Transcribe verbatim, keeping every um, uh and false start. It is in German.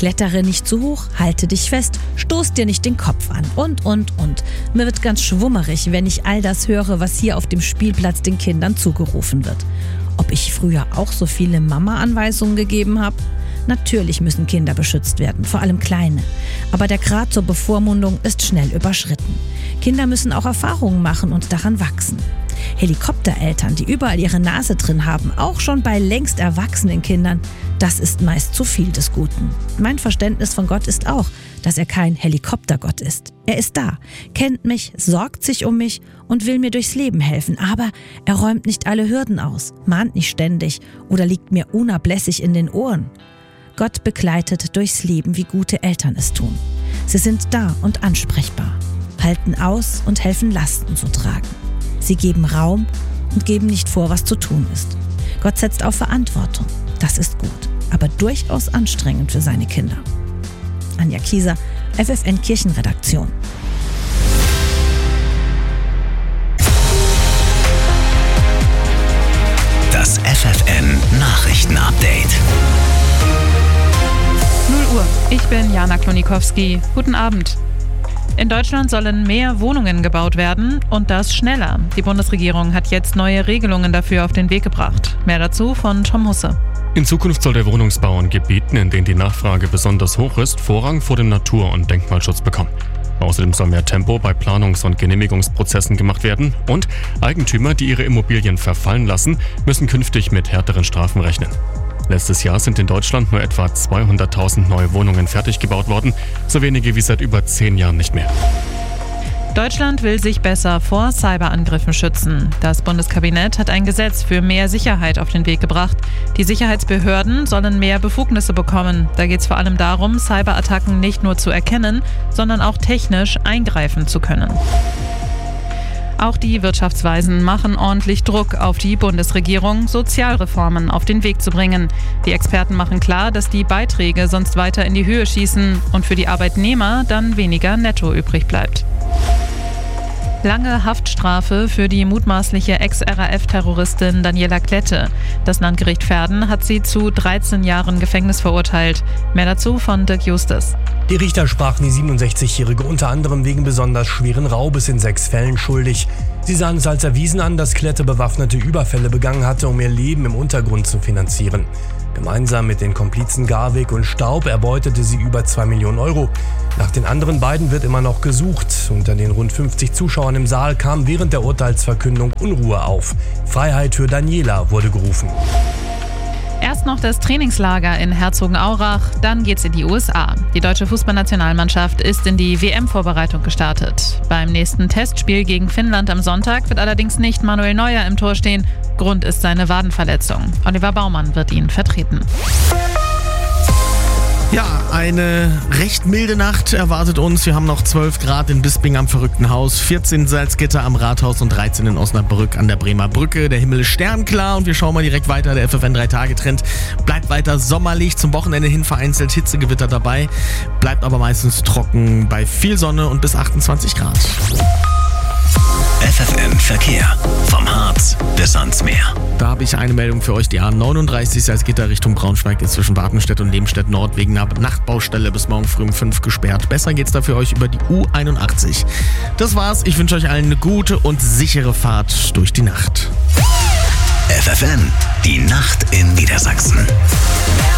Klettere nicht zu hoch, halte dich fest, stoß dir nicht den Kopf an und, und, und. Mir wird ganz schwummerig, wenn ich all das höre, was hier auf dem Spielplatz den Kindern zugerufen wird. Ob ich früher auch so viele Mama-Anweisungen gegeben habe? Natürlich müssen Kinder beschützt werden, vor allem Kleine. Aber der Grad zur Bevormundung ist schnell überschritten. Kinder müssen auch Erfahrungen machen und daran wachsen. Helikoptereltern, die überall ihre Nase drin haben, auch schon bei längst erwachsenen Kindern, das ist meist zu viel des Guten. Mein Verständnis von Gott ist auch, dass er kein Helikoptergott ist. Er ist da, kennt mich, sorgt sich um mich und will mir durchs Leben helfen. Aber er räumt nicht alle Hürden aus, mahnt nicht ständig oder liegt mir unablässig in den Ohren. Gott begleitet durchs Leben, wie gute Eltern es tun. Sie sind da und ansprechbar, halten aus und helfen Lasten zu tragen. Sie geben Raum und geben nicht vor, was zu tun ist. Gott setzt auf Verantwortung. Das ist gut, aber durchaus anstrengend für seine Kinder. Anja Kieser, F F N Kirchenredaktion. Das F F N Nachrichtenupdate. null Uhr. Ich bin Jana Klonikowski. Guten Abend. In Deutschland sollen mehr Wohnungen gebaut werden und das schneller. Die Bundesregierung hat jetzt neue Regelungen dafür auf den Weg gebracht. Mehr dazu von Tom Husse. In Zukunft soll der Wohnungsbau in Gebieten, in denen die Nachfrage besonders hoch ist, Vorrang vor dem Natur- und Denkmalschutz bekommen. Außerdem soll mehr Tempo bei Planungs- und Genehmigungsprozessen gemacht werden und Eigentümer, die ihre Immobilien verfallen lassen, müssen künftig mit härteren Strafen rechnen. Letztes Jahr sind in Deutschland nur etwa zweihunderttausend neue Wohnungen fertig gebaut worden, so wenige wie seit über zehn Jahren nicht mehr. Deutschland will sich besser vor Cyberangriffen schützen. Das Bundeskabinett hat ein Gesetz für mehr Sicherheit auf den Weg gebracht. Die Sicherheitsbehörden sollen mehr Befugnisse bekommen. Da geht es vor allem darum, Cyberattacken nicht nur zu erkennen, sondern auch technisch eingreifen zu können. Auch die Wirtschaftsweisen machen ordentlich Druck auf die Bundesregierung, Sozialreformen auf den Weg zu bringen. Die Experten machen klar, dass die Beiträge sonst weiter in die Höhe schießen und für die Arbeitnehmer dann weniger netto übrig bleibt. Lange Haftstrafe für die mutmaßliche Ex-R A F-Terroristin Daniela Klette. Das Landgericht Verden hat sie zu dreizehn Jahren Gefängnis verurteilt. Mehr dazu von Dirk Justus. Die Richter sprachen die siebenundsechzigjährige unter anderem wegen besonders schweren Raubes in sechs Fällen schuldig. Sie sahen es als erwiesen an, dass Klette bewaffnete Überfälle begangen hatte, um ihr Leben im Untergrund zu finanzieren. Gemeinsam mit den Komplizen Garwig und Staub erbeutete sie über zwei Millionen Euro. Nach den anderen beiden wird immer noch gesucht. Unter den rund fünfzig Zuschauern im Saal kam während der Urteilsverkündung Unruhe auf. Freiheit für Daniela wurde gerufen. Erst noch das Trainingslager in Herzogenaurach, dann geht's in die U S A. Die deutsche Fußballnationalmannschaft ist in die W M-Vorbereitung gestartet. Beim nächsten Testspiel gegen Finnland am Sonntag wird allerdings nicht Manuel Neuer im Tor stehen. Grund ist seine Wadenverletzung. Oliver Baumann wird ihn vertreten. Ja, eine recht milde Nacht erwartet uns. Wir haben noch zwölf Grad in Bisping am Verrückten Haus, vierzehn in Salzgitter am Rathaus und dreizehn in Osnabrück an der Bremer Brücke. Der Himmel ist sternklar und wir schauen mal direkt weiter. Der F F N drei Tage Trend bleibt weiter sommerlich. Zum Wochenende hin vereinzelt Hitzegewitter dabei. Bleibt aber meistens trocken bei viel Sonne und bis achtundzwanzig Grad. F F N Verkehr. Vom Harz bis ans Meer. Da habe ich eine Meldung für euch. Die A neununddreißig Salzgitter Richtung Braunschweig ist zwischen Wartenstedt und Lebenstedt Nord wegen einer Nachtbaustelle bis morgen früh um fünf gesperrt. Besser geht's da für euch über die U einundachtzig. Das war's. Ich wünsche euch allen eine gute und sichere Fahrt durch die Nacht. F F N, die Nacht in Niedersachsen.